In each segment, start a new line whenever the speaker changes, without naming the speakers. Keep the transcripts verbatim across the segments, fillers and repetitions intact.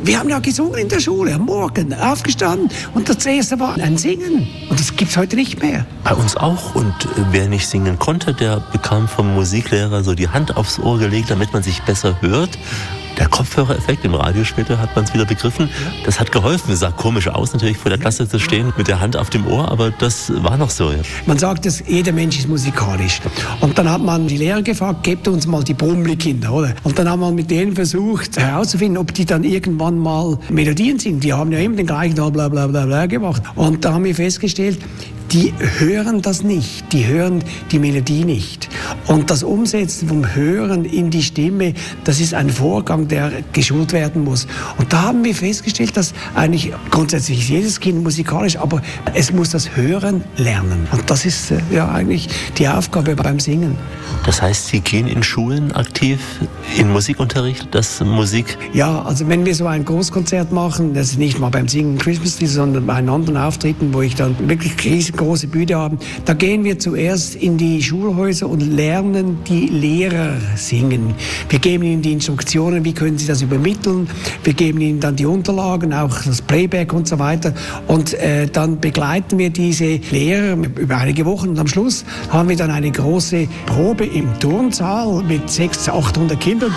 Wir haben ja gesungen in der Schule, am Morgen, aufgestanden und das erste war ein Singen. Und das gibt es heute nicht mehr.
Bei uns auch. Und wer nicht singen konnte, der bekam vom Musiklehrer so die Hand aufs Ohr gelegt, damit man sich besser hört. Der Kopfhörereffekt im Radio später hat man es wieder begriffen. Das hat geholfen. Es sah komisch aus, natürlich vor der Klasse zu stehen mit der Hand auf dem Ohr, aber das war noch so. Ja.
Man sagt, dass jeder Mensch ist musikalisch. Und dann hat man die Lehrer gefragt, gebt uns mal die Brummli-Kinder, oder? Und dann haben wir mit denen versucht herauszufinden, ob die dann irgendwann mal Melodien singen. Die haben ja immer den gleichen bla bla bla bla gemacht. Und da haben wir festgestellt, die hören das nicht, die hören die Melodie nicht. Und das Umsetzen vom Hören in die Stimme, das ist ein Vorgang, der geschult werden muss. Und da haben wir festgestellt, dass eigentlich grundsätzlich ist jedes Kind musikalisch, aber es muss das Hören lernen. Und das ist äh, ja eigentlich die Aufgabe beim Singen.
Das heißt, Sie gehen in Schulen aktiv in Musikunterricht, das Musik?
Ja, also wenn wir so ein Großkonzert machen, das ist nicht mal beim Singen Christmas Tree, sondern bei anderen Auftritten, wo ich dann wirklich riesengroße Bühne habe, da gehen wir zuerst in die Schulhäuser und lernen die Lehrer singen. Wir geben ihnen die Instruktionen, wie können sie das übermitteln. Wir geben ihnen dann die Unterlagen, auch das Playback und so weiter. Und äh, dann begleiten wir diese Lehrer über einige Wochen. Und am Schluss haben wir dann eine große Probe im Turnsaal mit sechshundert, achthundert Kindern.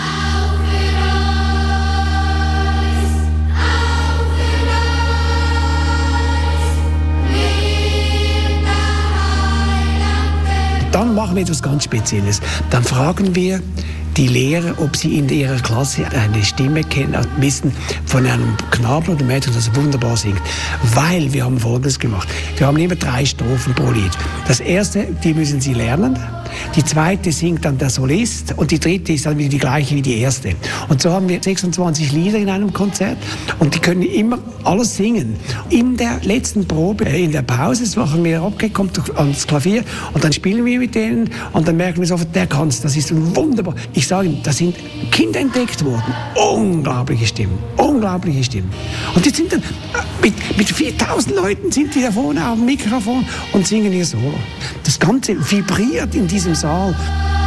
Dann machen wir etwas ganz Spezielles. Dann fragen wir die Lehrer, ob sie in ihrer Klasse eine Stimme kennen, wissen von einem Knaben oder Mädchen, das wunderbar singt. Weil wir haben Folgendes gemacht. Wir haben immer drei Strophen pro Lied. Das erste, die müssen sie lernen. Die zweite singt dann der Solist und die dritte ist dann wieder die gleiche wie die erste. Und so haben wir sechsundzwanzig Lieder in einem Konzert und die können immer alles singen. In der letzten Probe, in der Pause, das machen wir ab, kommt ans Klavier und dann spielen wir mit denen und dann merken wir sofort, der kann's, das ist wunderbar. Ich sage Ihnen, da sind Kinder entdeckt worden. Unglaubliche Stimmen, unglaubliche Stimmen. Und die sind dann mit, mit viertausend Leuten sind die da vorne auf dem Mikrofon und singen ihr Solo. Das Ganze vibriert in diesem Saal.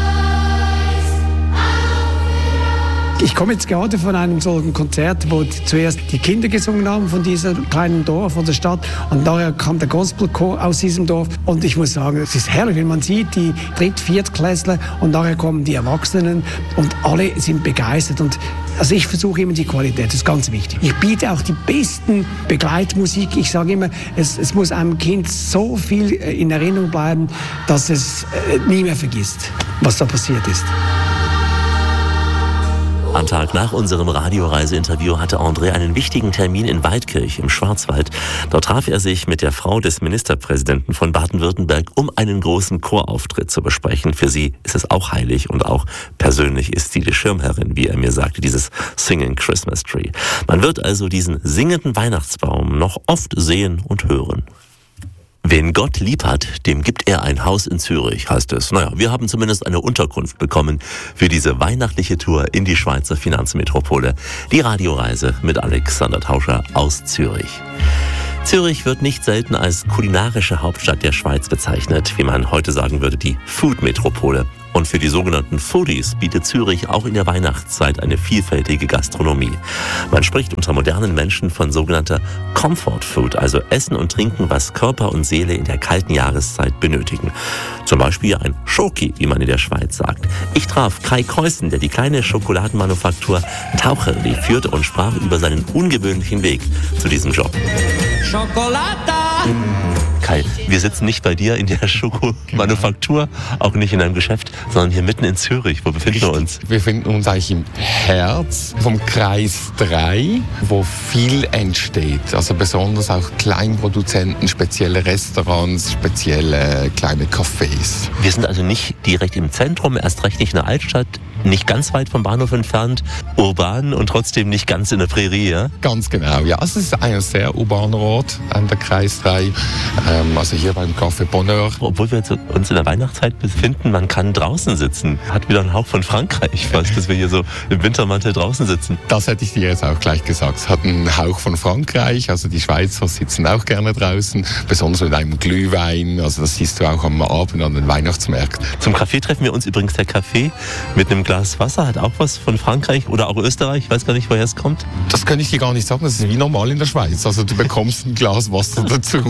Ich komme jetzt gerade von einem solchen Konzert, wo zuerst die Kinder gesungen haben von diesem kleinen Dorf, von der Stadt, und nachher kam der Gospelchor aus diesem Dorf. Und ich muss sagen, es ist herrlich, wenn man sieht, die Dritt-, Viertklässler und nachher kommen die Erwachsenen und alle sind begeistert. Und also ich versuche immer die Qualität, das ist ganz wichtig. Ich biete auch die besten Begleitmusik. Ich sage immer, es, es muss einem Kind so viel in Erinnerung bleiben, dass es nie mehr vergisst, was da passiert ist.
Am Tag nach unserem Radioreiseinterview hatte André einen wichtigen Termin in Waldkirch im Schwarzwald. Dort traf er sich mit der Frau des Ministerpräsidenten von Baden-Württemberg, um einen großen Chorauftritt zu besprechen. Für sie ist es auch heilig und auch persönlich ist sie die Schirmherrin, wie er mir sagte, dieses Singing Christmas Tree. Man wird also diesen singenden Weihnachtsbaum noch oft sehen und hören. Wen Gott lieb hat, dem gibt er ein Haus in Zürich, heißt es. Naja, wir haben zumindest eine Unterkunft bekommen für diese weihnachtliche Tour in die Schweizer Finanzmetropole. Die Radioreise mit Alexander Tauscher aus Zürich. Zürich wird nicht selten als kulinarische Hauptstadt der Schweiz bezeichnet, wie man heute sagen würde, die Food-Metropole. Und für die sogenannten Foodies bietet Zürich auch in der Weihnachtszeit eine vielfältige Gastronomie. Man spricht unter modernen Menschen von sogenannter Comfort Food, also Essen und Trinken, was Körper und Seele in der kalten Jahreszeit benötigen. Zum Beispiel ein Schoki, wie man in der Schweiz sagt. Ich traf Kai Keusen, der die kleine Schokoladenmanufaktur Taucherli führte und sprach über seinen ungewöhnlichen Weg zu diesem Job.
Schokolade!
Kai, wir sitzen nicht bei dir in der Schokomanufaktur, auch nicht in einem Geschäft, sondern hier mitten in Zürich. Wo befinden wir uns?
Wir befinden uns eigentlich im Herz vom Kreis drei, wo viel entsteht. Also besonders auch Kleinproduzenten, spezielle Restaurants, spezielle kleine Cafés.
Wir sind also nicht direkt im Zentrum, erst recht nicht in der Altstadt, nicht ganz weit vom Bahnhof entfernt, urban und trotzdem nicht ganz in der Prärie, ja?
Ganz genau, ja. Es ist ein sehr urbaner Ort an der Kreis drei, ähm, also hier beim Café Bonheur.
Obwohl wir uns in der Weihnachtszeit befinden, man kann draußen sitzen. Hat wieder einen Hauch von Frankreich fast, dass wir hier so im Wintermantel draußen sitzen.
Das hätte ich dir jetzt auch gleich gesagt. Es hat einen Hauch von Frankreich, also die Schweizer sitzen auch gerne draußen, besonders mit einem Glühwein, also das siehst du auch am Abend an den Weihnachtsmärkten.
Zum Kaffee treffen wir uns übrigens der Kaffee mit einem Glas Wasser hat auch was von Frankreich oder auch Österreich. Ich weiß gar nicht, woher es kommt.
Das kann ich dir gar nicht sagen. Das ist wie normal in der Schweiz. Also du bekommst ein Glas Wasser dazu.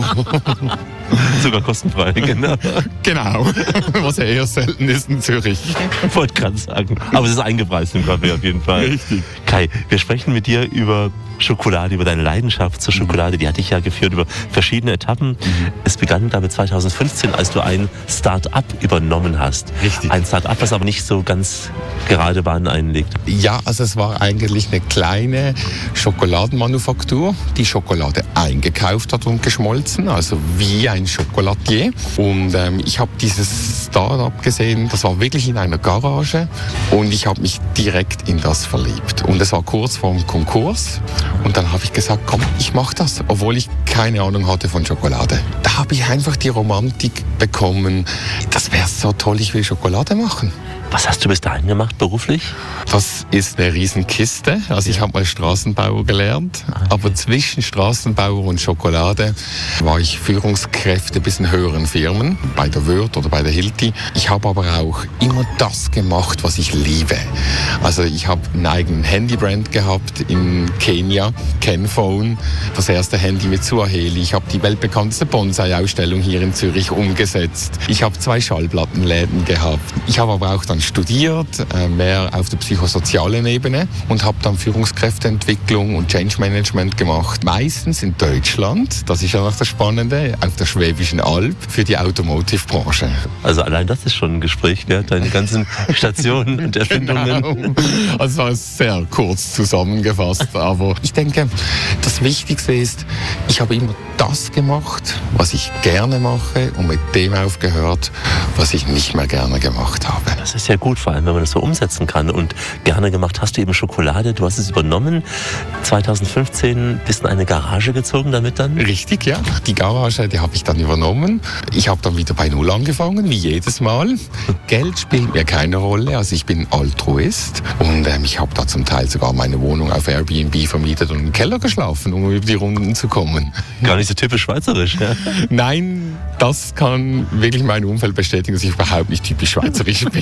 Sogar kostenfrei, genau.
Genau, was ja eher selten ist in Zürich.
Ich wollte gerade sagen. Aber es ist eingepreist im Kaffee auf jeden Fall.
Richtig.
Kai, wir sprechen mit dir über Schokolade, über deine Leidenschaft zur Schokolade. Die hat dich ja geführt über verschiedene Etappen. Mhm. Es begann damit zweitausendfünfzehn, als du ein Start-up übernommen hast.
Richtig.
Ein Start-up, das aber nicht so ganz gerade Bahnen einlegt.
Ja, also es war eigentlich eine kleine Schokoladenmanufaktur, die Schokolade eingekauft hat und geschmolzen, also wie ein Schokoladier. Und ähm, ich habe dieses Start-up gesehen, das war wirklich in einer Garage und ich habe mich direkt in das verliebt. Und es war kurz vorm Konkurs. Und dann habe ich gesagt, komm, ich mache das, obwohl ich keine Ahnung hatte von Schokolade. Da habe ich einfach die Romantik bekommen, das wäre so toll, ich will Schokolade machen.
Was hast du bis dahin gemacht beruflich?
Das ist eine Riesenkiste. Also ich habe mal Straßenbauer gelernt, aber zwischen Straßenbauer und Schokolade war ich Führungskräfte bis in höheren Firmen, bei der Würth oder bei der Hilti. Ich habe aber auch immer das gemacht, was ich liebe. Also ich habe einen eigenen Handybrand gehabt in Kenia, Kenphone, das erste Handy mit Suaheli. Ich habe die weltbekannteste Bonsai-Ausstellung hier in Zürich umgesetzt. Ich habe zwei Schallplattenläden gehabt. Ich habe aber auch dann studiert, mehr auf der psychosozialen Ebene und habe dann Führungskräfteentwicklung und Change Management gemacht. Meistens in Deutschland, das ist ja noch das Spannende, auf der Schwäbischen Alb für die Automotive-Branche.
Also allein das ist schon ein Gespräch wert, deine ganzen Stationen und Erfindungen.
Genau. Also es war sehr kurz zusammengefasst, aber ich denke, das Wichtigste ist, ich habe immer das gemacht, was ich gerne mache und mit dem aufgehört, was ich nicht mehr gerne gemacht habe.
Das ist ja gut, vor allem wenn man das so umsetzen kann. Und gerne gemacht hast du eben Schokolade, du hast es übernommen. zweitausendfünfzehn bist du in eine Garage gezogen damit dann?
Richtig, ja. Die Garage, die habe ich dann übernommen. Ich habe dann wieder bei Null angefangen, wie jedes Mal. Geld spielt mir keine Rolle, also ich bin Altruist. Und ähm, ich habe da zum Teil sogar meine Wohnung auf Airbnb vermietet und im Keller geschlafen, um über die Runden zu kommen.
Gar nicht so typisch schweizerisch, ja?
Nein, das kann wirklich mein Umfeld bestätigen, dass ich überhaupt nicht typisch schweizerisch bin.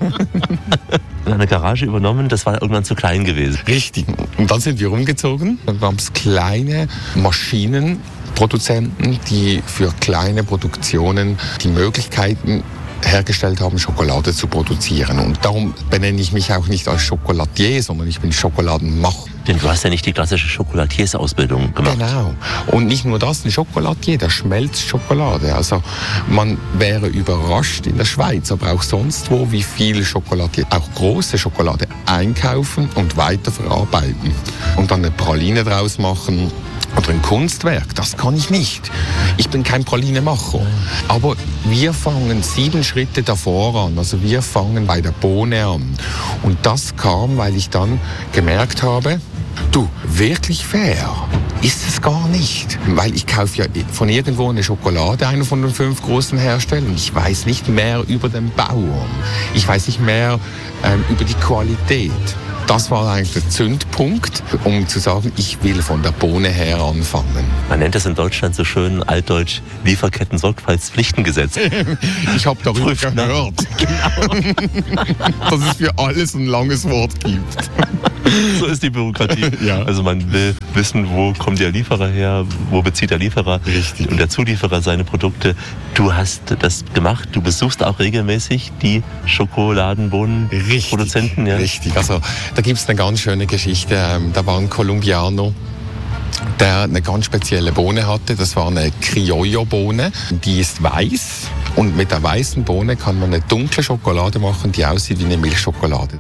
In einer Garage übernommen, das war irgendwann zu klein gewesen.
Richtig. Und dann sind wir umgezogen. Dann gab es kleine Maschinenproduzenten, die für kleine Produktionen die Möglichkeiten hergestellt haben, Schokolade zu produzieren. Und darum benenne ich mich auch nicht als Schokoladier, sondern ich bin Schokoladenmacher.
Denn du hast ja nicht die klassische Schokoladiersausbildung gemacht.
Genau. Und nicht nur das, ein Schokoladier, der schmelzt Schokolade. Also man wäre überrascht in der Schweiz, aber auch sonst wo, wie viel Schokoladier, auch große Schokolade einkaufen und weiterverarbeiten. Und dann eine Praline draus machen. Oder ein Kunstwerk, das kann ich nicht. Ich bin kein Pralinemacher. Aber wir fangen sieben Schritte davor an. Also wir fangen bei der Bohne an. Und das kam, weil ich dann gemerkt habe, du, wirklich fair ist es gar nicht. Weil ich kaufe ja von irgendwo eine Schokolade, einer von den fünf großen Herstellern. Ich weiß nicht mehr über den Bauern. Ich weiß nicht mehr ähm, über die Qualität. Das war eigentlich der Zündpunkt, um zu sagen, ich will von der Bohne her anfangen.
Man nennt es in Deutschland so schön altdeutsch Lieferketten-Sorgfaltspflichtengesetz.
Ich habe darüber Prüft gehört, genau. Dass es für alles ein langes Wort gibt.
So ist die Bürokratie.
Ja.
Also man will wissen, wo kommt der Lieferer her, wo bezieht der Lieferer
Richtig.
Und der Zulieferer seine Produkte. Du hast das gemacht, du besuchst auch regelmäßig die Schokoladenbohnenproduzenten. Ja?
Richtig, also da gibt es eine ganz schöne Geschichte. Da war ein Kolumbianer, der eine ganz spezielle Bohne hatte. Das war eine Criollo-Bohne. Die ist weiß und mit der weißen Bohne kann man eine dunkle Schokolade machen, die aussieht wie eine Milchschokolade.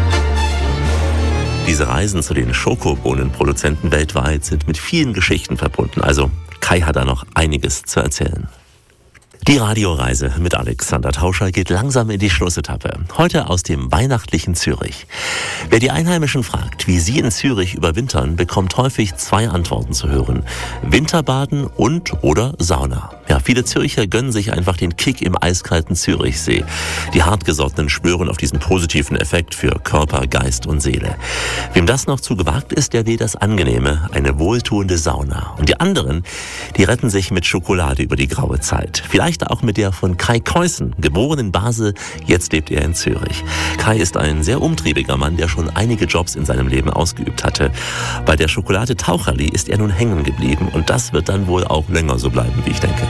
Diese Reisen zu den Schokobohnenproduzenten weltweit sind mit vielen Geschichten verbunden. Also Kai hat da noch einiges zu erzählen. Die Radioreise mit Alexander Tauscher geht langsam in die Schlussetappe. Heute aus dem weihnachtlichen Zürich. Wer die Einheimischen fragt, wie sie in Zürich überwintern, bekommt häufig zwei Antworten zu hören. Winterbaden und oder Sauna. Ja, viele Zürcher gönnen sich einfach den Kick im eiskalten Zürichsee. Die Hartgesottenen schwören auf diesen positiven Effekt für Körper, Geist und Seele. Wem das noch zu gewagt ist, der will das Angenehme, eine wohltuende Sauna. Und die anderen, die retten sich mit Schokolade über die graue Zeit. Vielleicht vielleicht auch mit der von Kai Keusen, geboren in Basel, jetzt lebt er in Zürich. Kai ist ein sehr umtriebiger Mann, der schon einige Jobs in seinem Leben ausgeübt hatte. Bei der Schokolade Taucherli ist er nun hängen geblieben und das wird dann wohl auch länger so bleiben, wie ich denke.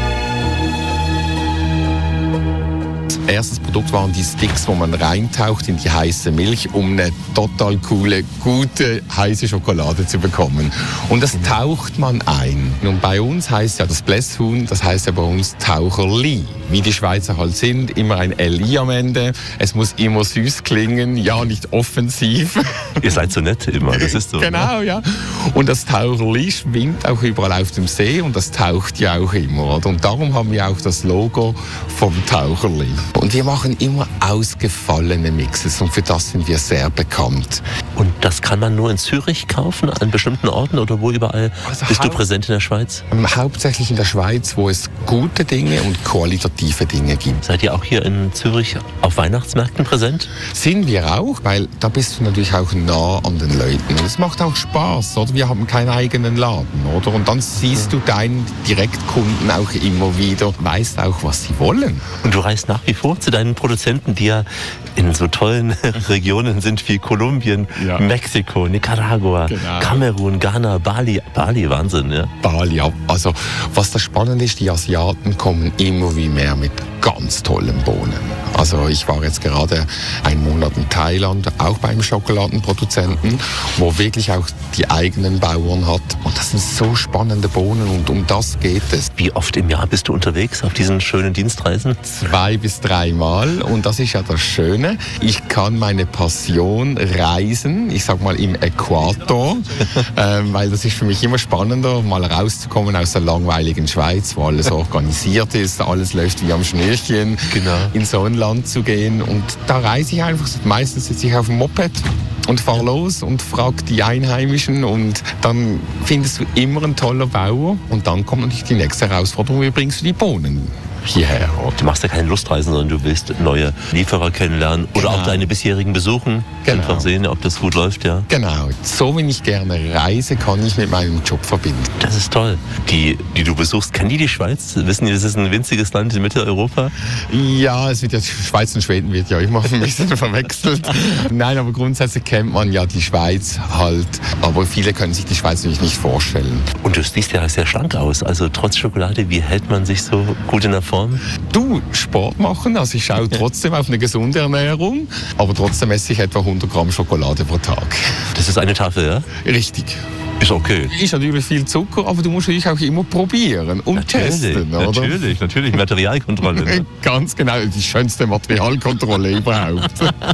Erstes Produkt waren die Sticks, wo man reintaucht in die heiße Milch, um eine total coole, gute, heiße Schokolade zu bekommen. Und das taucht man ein. Und bei uns heißt ja das Blässhuhn, das heißt ja bei uns Taucherli. Wie die Schweizer halt sind, immer ein L I am Ende. Es muss immer süß klingen, ja, nicht offensiv.
Ihr seid so nett immer, das ist so.
Genau, ja. Und das Taucherli schwimmt auch überall auf dem See und das taucht ja auch immer. Und darum haben wir auch das Logo vom Taucherli. Und wir machen immer ausgefallene Mixes und für das sind wir sehr bekannt.
Und das kann man nur in Zürich kaufen, an bestimmten Orten oder wo überall
also
bist du präsent in der Schweiz?
Hauptsächlich in der Schweiz, wo es gute Dinge und qualitative Dinge gibt.
Seid ihr auch hier in Zürich auf Weihnachtsmärkten präsent?
Sind wir auch, weil da bist du natürlich auch nah an den Leuten. Und es macht auch Spaß, oder? Wir haben keinen eigenen Laden, oder? Und dann siehst du deinen Direktkunden auch immer wieder, weißt auch, was sie wollen.
Und du reist nach wie vor zu deinen Produzenten, die ja in so tollen Regionen sind wie Kolumbien, ja. Mexiko, Nicaragua, genau. Kamerun, Ghana, Bali. Bali, Wahnsinn, ja.
Bali, ja. Also, was das Spannende ist, die Asiaten kommen immer wie mehr mit ganz tollen Bohnen. Also, ich war jetzt gerade einen Monat in Thailand, auch beim Schokoladenproduzenten, wo wirklich auch die eigenen Bauern hat. Und das sind so spannende Bohnen und um das geht es.
Wie oft im Jahr bist du unterwegs auf diesen schönen Dienstreisen?
Zwei bis dreimal. Und das ist ja das Schöne. Ich kann meine Passion reisen, ich sag mal im Äquator, ähm, weil das ist für mich immer spannender, mal rauszukommen aus der langweiligen Schweiz, wo alles organisiert ist, alles läuft wie am Schnürchen, genau. In so ein Land zu gehen. Und da reise ich einfach, meistens sitze ich auf dem Moped und fahr los und frag die Einheimischen und dann findest du immer einen tollen Bauer und dann kommt natürlich die nächste Herausforderung, wie bringst du die Bohnen hierher?
Du machst ja keine Lustreisen, sondern du willst neue Lieferer kennenlernen oder genau. Auch deine bisherigen besuchen. Genau. Einfach sehen, ob das gut läuft, ja.
Genau. So, wenn ich gerne reise, kann ich mit meinem Job verbinden.
Das ist toll. Die, die du besuchst, kennen die die Schweiz? Wissen die, das ist ein winziges Land in Mitteleuropa?
Ja, es wird ja, Schweiz und Schweden wird ja immer ein bisschen verwechselt. Nein, aber grundsätzlich kennt man ja die Schweiz halt. Aber viele können sich die Schweiz nämlich nicht vorstellen.
Und du siehst ja sehr schlank aus. Also trotz Schokolade, wie hält man sich so gut in der Form?
Du, Sport machen, also ich schaue trotzdem auf eine gesunde Ernährung, aber trotzdem esse ich etwa hundert Gramm Schokolade pro Tag.
Das ist eine Tafel, ja?
Richtig.
Ist okay.
Ist natürlich viel Zucker, aber du musst natürlich auch immer probieren und
natürlich,
testen, oder?
Natürlich, natürlich, Materialkontrolle. Ne?
Ganz genau, die schönste Materialkontrolle überhaupt.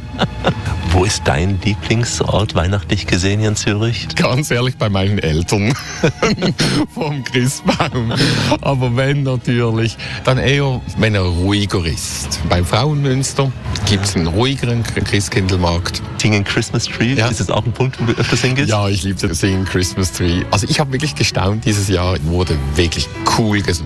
Wo ist dein Lieblingsort weihnachtlich gesehen hier in Zürich?
Ganz ehrlich, bei meinen Eltern. Vom Christbaum. Aber wenn natürlich, dann eher, wenn er ruhiger ist. Beim Frauenmünster gibt es einen ruhigeren Christkindlmarkt.
Singing Christmas Tree, ja. Ist das auch ein Punkt, wo du öfters hingehst?
Ja, ich liebe den Singing Christmas Tree. Also ich habe wirklich gestaunt, dieses Jahr wurde wirklich cool gesungen.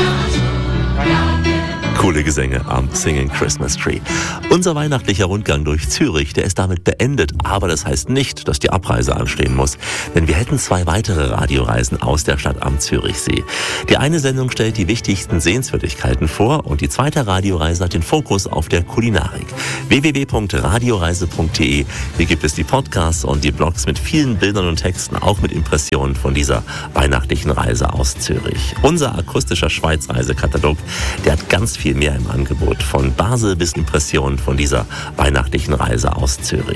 Coole Gesänge am Singing Christmas Tree. Unser weihnachtlicher Rundgang durch Zürich, der ist damit beendet. Aber das heißt nicht, dass die Abreise anstehen muss. Denn wir hätten zwei weitere Radioreisen aus der Stadt am Zürichsee. Die eine Sendung stellt die wichtigsten Sehenswürdigkeiten vor und die zweite Radioreise hat den Fokus auf der Kulinarik. w w w punkt radioreise punkt d e. Hier gibt es die Podcasts und die Blogs mit vielen Bildern und Texten, auch mit Impressionen von dieser weihnachtlichen Reise aus Zürich. Unser akustischer Schweizreisekatalog, der hat ganz viel mehr im Angebot, von Basel bis Impressionen von dieser weihnachtlichen Reise aus Zürich.